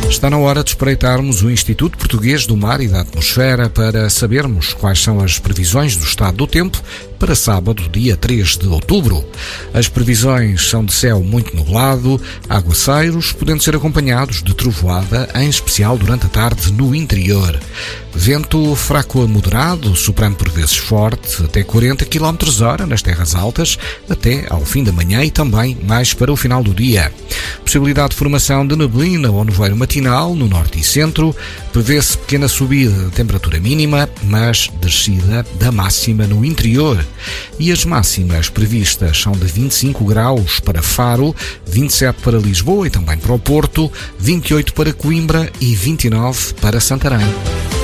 Está na hora de espreitarmos o Instituto Português do Mar e da Atmosfera para sabermos quais são as previsões do estado do tempo para sábado, dia 3 de outubro. As previsões são de céu muito nublado, aguaceiros, podendo ser acompanhados de trovoada, em especial durante a tarde no interior. Vento fraco a moderado, soprando por vezes forte, até 40 km/h nas terras altas, até ao fim da manhã e também mais para o final do dia. Possibilidade de formação de neblina ou nevoeiro matinal no norte e centro. Prevê-se pequena subida da temperatura mínima, mas descida da máxima no interior. E as máximas previstas são de 25 graus para Faro, 27 para Lisboa e também para o Porto, 28 para Coimbra e 29 para Santarém.